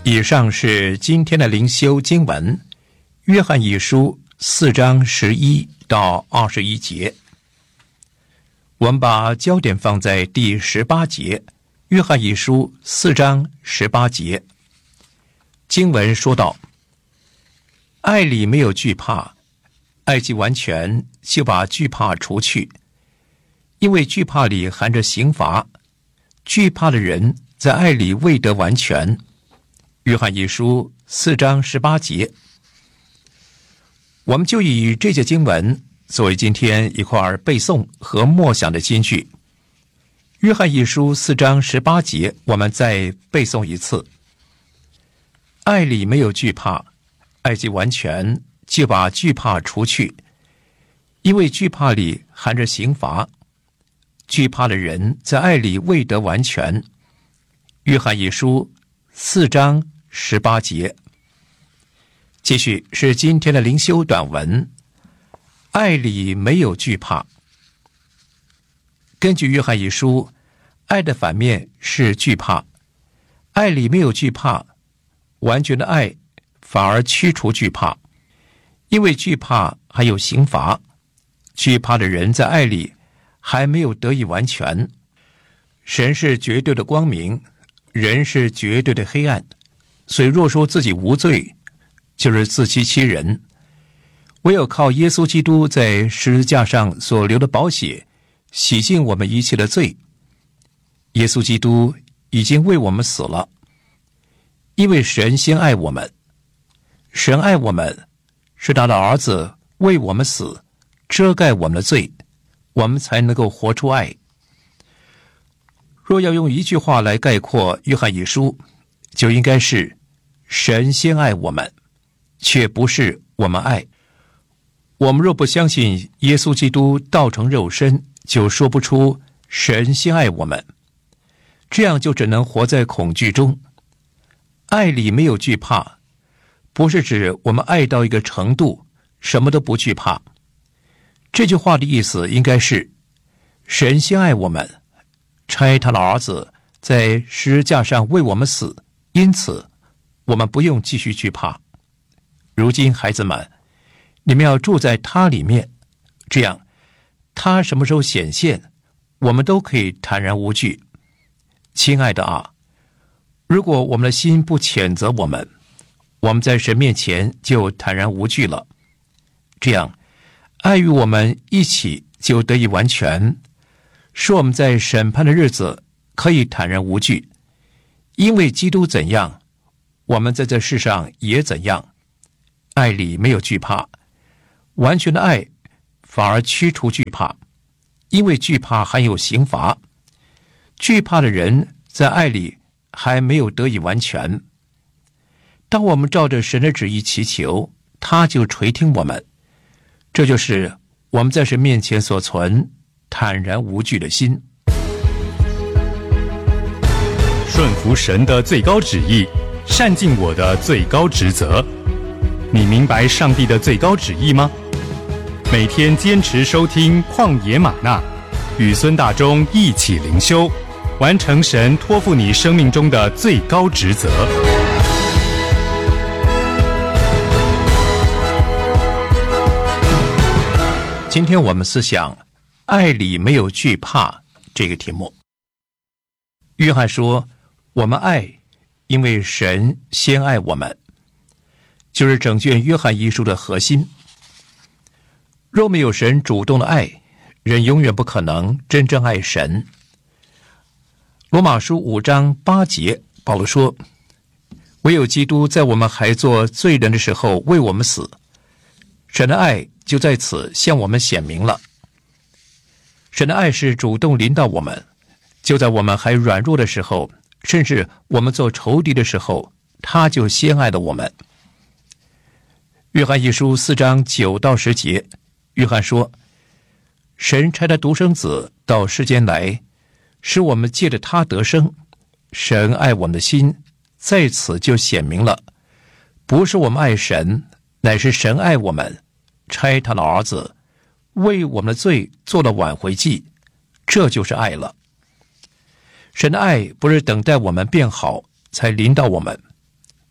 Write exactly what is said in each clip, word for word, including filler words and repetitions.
以上是今天的灵修经文，约翰一书四章十一到二十一节。我们把焦点放在第十八节，约翰一书四章十八节。经文说道：爱里没有惧怕，爱既完全，就把惧怕除去，因为惧怕里含着刑罚，惧怕的人在爱里未得完全。约翰一书四章十八节。我们就以这节经文作为今天一块背诵和默想的金句。约翰一书四章十八节，我们再背诵一次：爱里没有惧怕，爱既完全，就把惧怕除去，因为惧怕里含着刑罚，惧怕的人在爱里未得完全。约翰一书四章十八节。继续是今天的灵修短文，爱里没有惧怕。根据约翰一书，爱的反面是惧怕，爱里没有惧怕，完全的爱反而驱除惧怕，因为惧怕还有刑罚，惧怕的人在爱里还没有得以完全。神是绝对的光明，人是绝对的黑暗，所以若说自己无罪，就是自欺欺人。唯有靠耶稣基督在十字架上所流的宝血，洗净我们一切的罪。耶稣基督已经为我们死了，因为神先爱我们，神爱我们，是他的儿子为我们死，遮盖我们的罪，我们才能够活出爱。若要用一句话来概括约翰一书，就应该是神先爱我们，却不是我们爱。我们若不相信耶稣基督道成肉身，就说不出神先爱我们，这样就只能活在恐惧中。爱里没有惧怕，不是指我们爱到一个程度，什么都不惧怕。这句话的意思应该是，神先爱我们，差他的儿子在十字架上为我们死，因此我们不用继续惧怕。如今孩子们，你们要住在他里面，这样他什么时候显现，我们都可以坦然无惧。亲爱的啊，如果我们的心不谴责我们，我们在神面前就坦然无惧了。这样爱与我们一起就得以完全，使我们在审判的日子可以坦然无惧。因为基督怎样，我们在这世上也怎样。爱里没有惧怕，完全的爱反而驱除惧怕，因为惧怕含有刑罚，惧怕的人在爱里还没有得以完全。当我们照着神的旨意祈求，他就垂听我们，这就是我们在神面前所存坦然无惧的心。 顺服神的最高旨意，善尽我的最高职责。你明白上帝的最高旨意吗？每天坚持收听旷野吗哪，与孙大中一起灵修，完成神托付你生命中的最高职责。 今天我们思想爱里没有惧怕这个题目。约翰说，我们爱，因为神先爱我们，就是整卷约翰一书的核心。若没有神主动的爱，人永远不可能真正爱神。罗马书五章八节，保罗说，唯有基督在我们还做罪人的时候为我们死，神的爱就在此向我们显明了。神的爱是主动临到我们，就在我们还软弱的时候，甚至我们做仇敌的时候，他就先爱了我们。约翰一书四章九到十节，约翰说，神差他独生子到世间来，使我们借着他得生。神爱我们的心在此就显明了，不是我们爱神，乃是神爱我们，差他的儿子为我们的罪做了挽回祭，这就是爱了。神的爱不是等待我们变好才临到我们，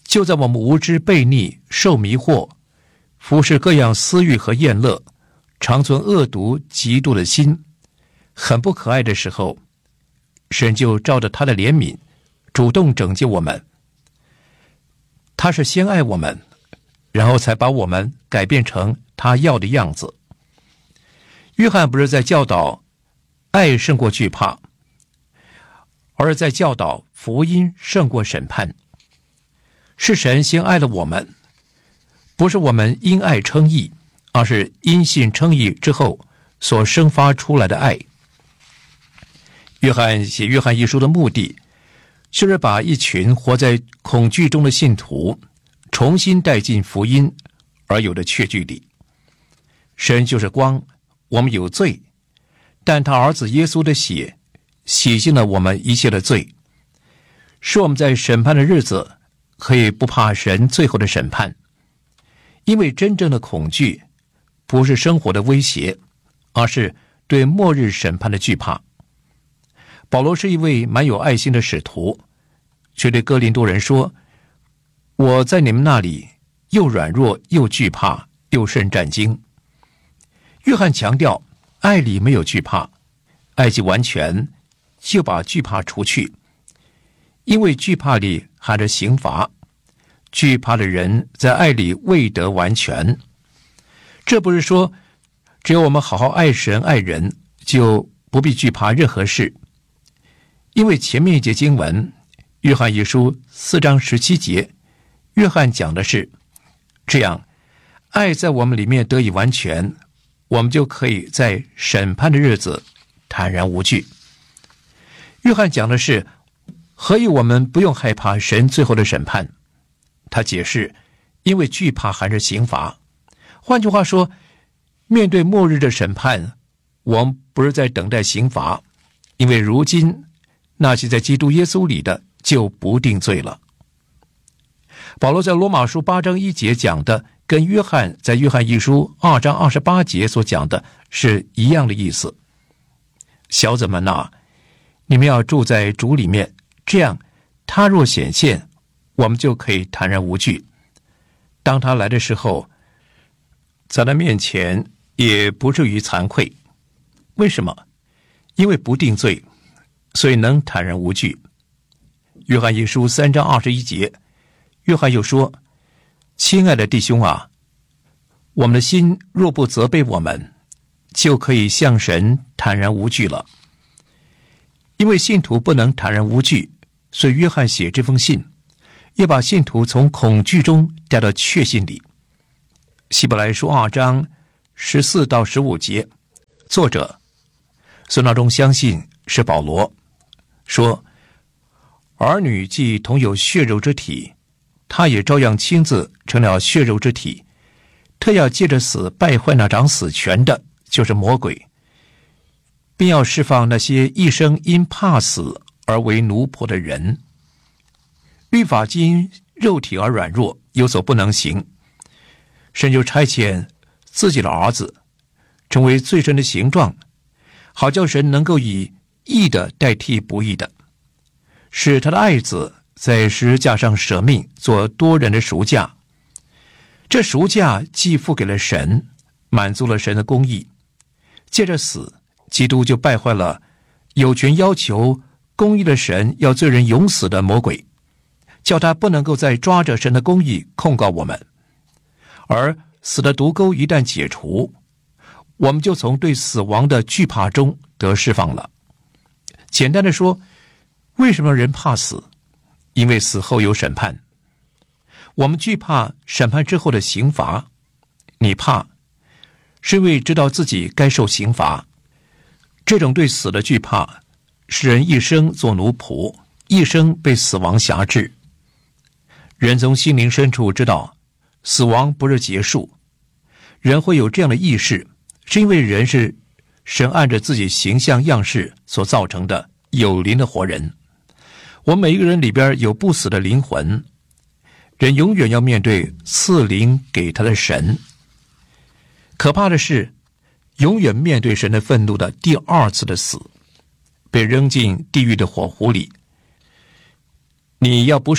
就在我们无知悖逆、受迷惑、服侍各样私欲和厌乐，常存恶毒嫉妒的心，很不可爱的时候，神就照着他的怜悯主动拯救我们。他是先爱我们，然后才把我们改变成他要的样子。约翰不是在教导爱胜过惧怕，而是在教导福音胜过审判。是神先爱了我们，不是我们因爱称义，而是因信称义之后所生发出来的爱。约翰写约翰一书的目的，就是把一群活在恐惧中的信徒重新带进福音而有的确据里。神就是光，我们有罪，但他儿子耶稣的血洗净了我们一切的罪，使我们在审判的日子可以不怕神最后的审判。因为真正的恐惧不是生活的威胁，而是对末日审判的惧怕。保罗是一位蛮有爱心的使徒，却对哥林多人说，我在你们那里又软弱又惧怕又甚战惊。约翰强调爱里没有惧怕，爱既完全，就把惧怕除去，因为惧怕里含着刑罚，惧怕的人在爱里未得完全。这不是说只有我们好好爱神爱人就不必惧怕任何事，因为前面一节经文约翰一书四章十七节，约翰讲的是这样，爱在我们里面得以完全，我们就可以在审判的日子坦然无惧。约翰讲的是何以我们不用害怕神最后的审判。他解释，因为惧怕含着刑罚。换句话说，面对末日的审判，我们不是在等待刑罚，因为如今那些在基督耶稣里的就不定罪了。保罗在罗马书八章一节讲的，跟约翰在约翰一书二章二十八节所讲的是一样的意思。小子们啊，你们要住在主里面，这样他若显现，我们就可以坦然无惧。当他来的时候，在他面前也不至于惭愧。为什么？因为不定罪，所以能坦然无惧。约翰一书三章二十一节，约翰又说，亲爱的弟兄啊，我们的心若不责备我们，就可以向神坦然无惧了。因为信徒不能坦然无惧，所以约翰写这封信，要把信徒从恐惧中带到确信里。希伯来书二章十四到十五节，作者孙道中相信是保罗说，儿女既同有血肉之体，他也照样亲自成了血肉之体，特要借着死败坏那掌死权的，就是魔鬼，并要释放那些一生因怕死而为奴仆的人。律法既因肉体而软弱，有所不能行，神就差遣自己的儿子成为罪身的形状，好叫神能够以义的代替不义的，使他的爱子在十字架上舍命做多人的赎价。这赎价既付给了神，满足了神的公义，借着死，基督就败坏了有权要求公义的神要罪人永死的魔鬼，叫他不能够再抓着神的公义控告我们。而死的毒钩一旦解除，我们就从对死亡的惧怕中得释放了。简单的说，为什么人怕死？因为死后有审判。我们惧怕审判之后的刑罚。你怕，是因为知道自己该受刑罚。这种对死的惧怕，使人一生做奴仆，一生被死亡辖制。人从心灵深处知道，死亡不是结束。人会有这样的意识，是因为人是神按着自己形象样式所造成的有灵的活人。我们每一个人里边有不死的灵魂，人永远要面对赐灵给他的神。可怕的是，永远面对神的愤怒的第二次的死，被扔进地狱的火湖里。你要不受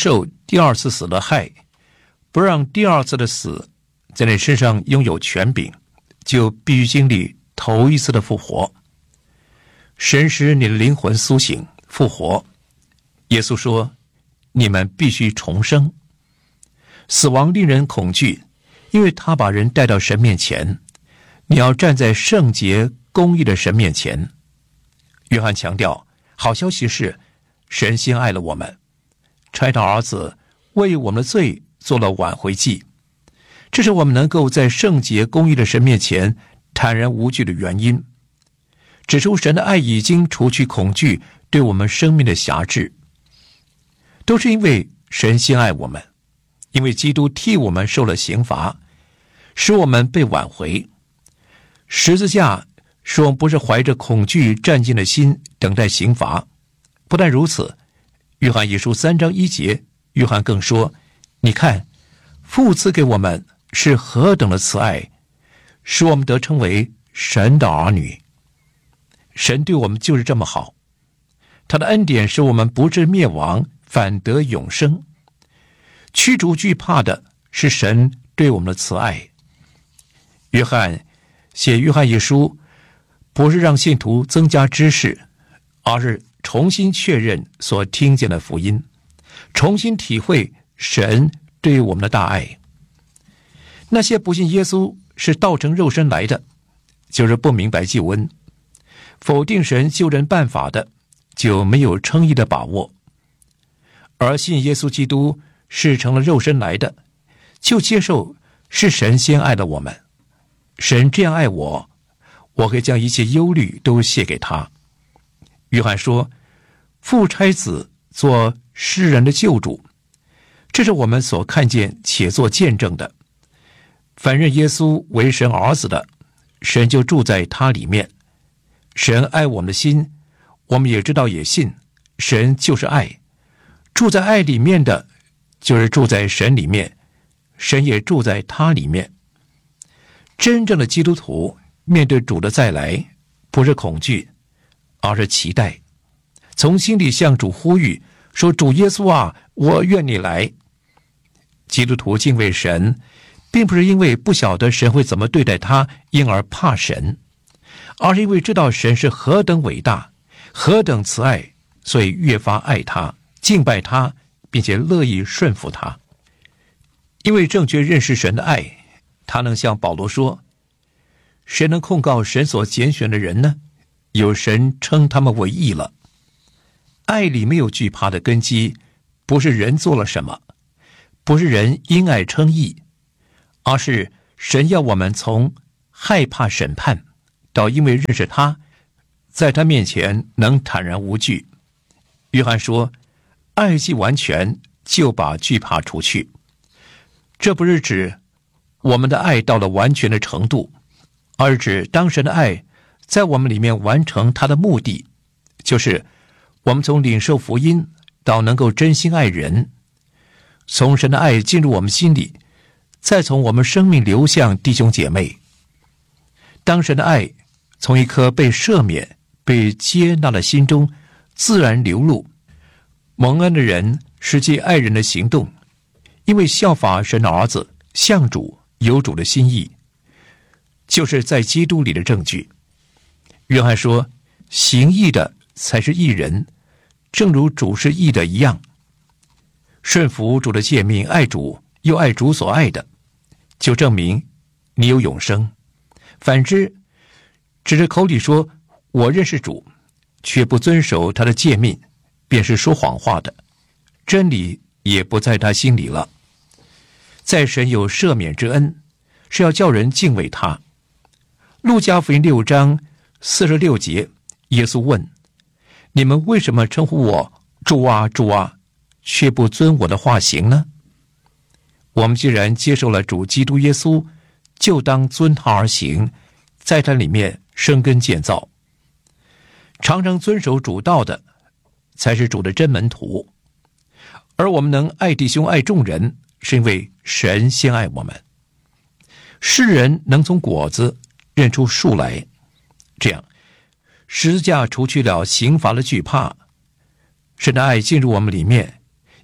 第二次死的害，不让第二次的死在你身上拥有权柄，就必须经历头一次的复活。神使你的灵魂苏醒复活。耶稣说，你们必须重生。死亡令人恐惧，因为他把人带到神面前，你要站在圣洁公义的神面前。约翰强调，好消息是神先爱了我们，差他儿子为我们的罪做了挽回祭，这是我们能够在圣洁公义的神面前坦然无惧的原因。指出神的爱已经除去恐惧对我们生命的辖制，都是因为神先爱我们，因为基督替我们受了刑罚，使我们被挽回。十字架使我们不是怀着恐惧战尽的心等待刑罚。不但如此，约翰一书三章一节，约翰更说，你看，父赐给我们是何等的慈爱，使我们得称为神的儿女。神对我们就是这么好，他的恩典使我们不致灭亡，反得永生。驱逐惧怕的是神对我们的慈爱。约翰写约翰一书，不是让信徒增加知识，而是重新确认所听见的福音，重新体会神对我们的大爱。那些不信耶稣是道成肉身来的，就是不明白救恩，否定神救人办法的，就没有称义的把握。而信耶稣基督是成了肉身来的，就接受是神先爱了我们。神这样爱我，我可以将一切忧虑都卸给他。约翰说，父差子做世人的救主，这是我们所看见且做见证的。凡认耶稣为神儿子的，神就住在他里面。神爱我们的心，我们也知道也信，神就是爱。住在爱里面的，就是住在神里面，神也住在他里面。真正的基督徒面对主的再来，不是恐惧，而是期待，从心里向主呼吁，说，主耶稣啊，我愿你来。基督徒敬畏神，并不是因为不晓得神会怎么对待他，因而怕神，而是因为知道神是何等伟大，何等慈爱，所以越发爱他，敬拜他，并且乐意顺服他。因为正确认识神的爱，他能像保罗说，谁能控告神所拣选的人呢？有神称他们为义了。爱里没有惧怕的根基，不是人做了什么，不是人因爱称义，而是神要我们从害怕审判到因为认识他，在他面前能坦然无惧。约翰说，爱既完全，就把惧怕除去。这不是指我们的爱到了完全的程度，而是指当神的爱在我们里面完成他的目的，就是我们从领受福音到能够真心爱人，从神的爱进入我们心里，再从我们生命流向弟兄姐妹。当神的爱从一颗被赦免、被接纳的心中自然流露，蒙恩的人实际爱人的行动，因为效法神的儿子，向主有主的心意，就是在基督里的证据。约翰说，行义的才是义人，正如主是义的一样。顺服主的诫命，爱主又爱主所爱的，就证明你有永生。反之，只是口里说我认识主，却不遵守他的诫命，便是说谎话的，真理也不在他心里了。在神有赦免之恩，是要叫人敬畏他。路加福音六章四十六节，耶稣问，你们为什么称呼我主啊主啊，却不遵我的话行呢？我们既然接受了主基督耶稣，就当遵他而行，在他里面生根建造。常常遵守主道的，才是主的真门徒。而我们能爱弟兄爱众人，是因为神先爱我们。世人能从果子认出树来，这样十字架除去了刑罚的惧怕，神的爱进入我们里面，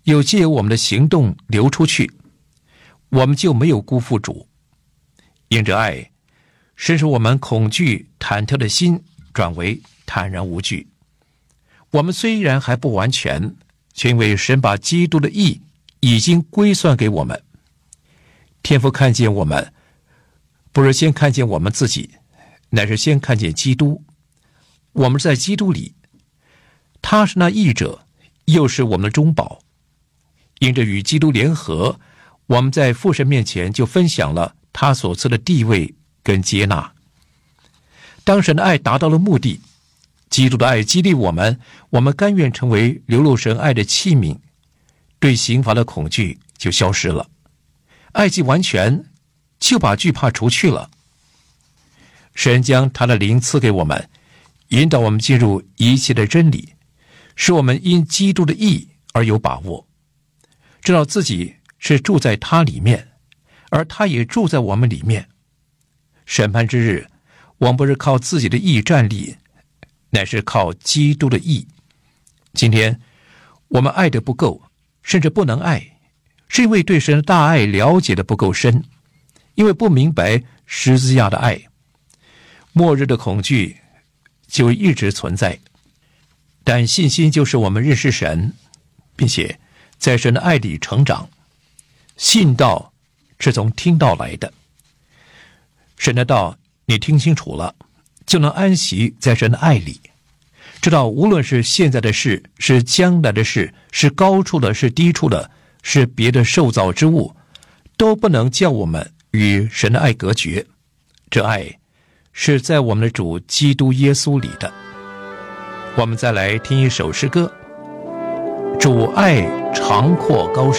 有借由我们的行动流出去，我们就没有辜负主。因着爱，使我们恐惧忐忑的心转为坦然无惧。我们虽然还不完全，却因为神把基督的义已经归算给我们。天父看见我们，不是先看见我们自己，乃是先看见基督。我们在基督里，他是那义者，又是我们的中保。因着与基督联合，我们在父神面前就分享了他所赐的地位跟接纳。当神的爱达到了目的，基督的爱激励我们，我们甘愿成为流露神爱的器皿，对刑罚的恐惧就消失了。爱既完全，就把惧怕除去了。神将他的灵赐给我们，引导我们进入一切的真理，使我们因基督的义而有把握，知道自己是住在他里面，而他也住在我们里面。审判之日，我们不是靠自己的义站立，乃是靠基督的义。今天我们爱的不够，甚至不能爱，是因为对神的大爱了解的不够深，因为不明白十字架的爱。末日的恐惧就一直存在，但信心就是我们认识神，并且在神的爱里成长。信道是从听道来的，神的道你听清楚了，就能安息在神的爱里，知道无论是现在的事，是将来的事，是高处的，是低处的，是别的受造之物，都不能叫我们与神的爱隔绝。这爱是在我们的主基督耶稣里的。我们再来听一首诗歌，主爱长阔高深。